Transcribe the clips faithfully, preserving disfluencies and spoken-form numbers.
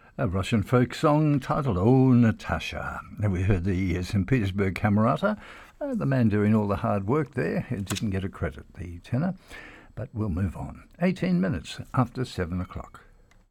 A Russian folk song titled Oh Natasha. And we heard the Saint Petersburg Camerata, uh, the man doing all the hard work there. He didn't get a credit, the tenor. But we'll move on. eighteen minutes after seven o'clock.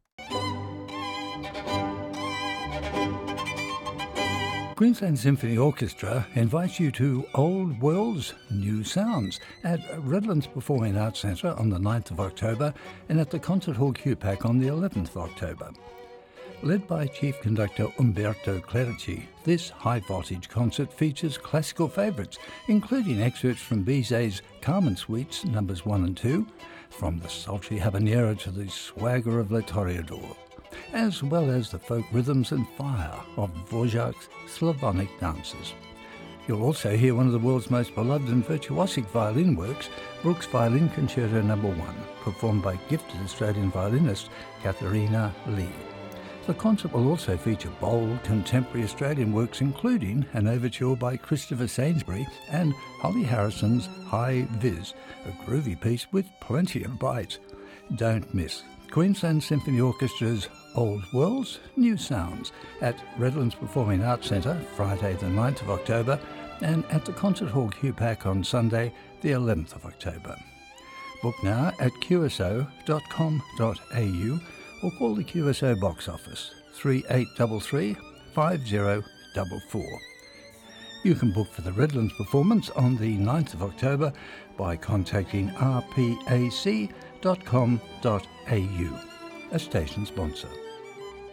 Queensland Symphony Orchestra invites you to Old Worlds, New Sounds at Redlands Performing Arts Centre on the ninth of October and at the Concert Hall Q PAC on the eleventh of October. Led by Chief Conductor Umberto Clerici, this high-voltage concert features classical favourites, including excerpts from Bizet's Carmen Suites numbers one and two, from the sultry habanero to the swagger of Le Toreador, as well as the folk rhythms and fire of Dvorak's Slavonic dances. You'll also hear one of the world's most beloved and virtuosic violin works, Brooks Violin Concerto number one, performed by gifted Australian violinist Katharina Lee. The concert will also feature bold, contemporary Australian works, including an overture by Christopher Sainsbury and Holly Harrison's High Viz, a groovy piece with plenty of bites. Don't miss Queensland Symphony Orchestra's Old Worlds, New Sounds at Redlands Performing Arts Centre, Friday the ninth of October, and at the Concert Hall Q PAC on Sunday the eleventh of October. Book now at q s o dot com dot a u or call the Q S O box office three eight three three, five zero four four. You can book for the Redlands performance on the ninth of October by contacting r p a c dot com dot a u, a station sponsor.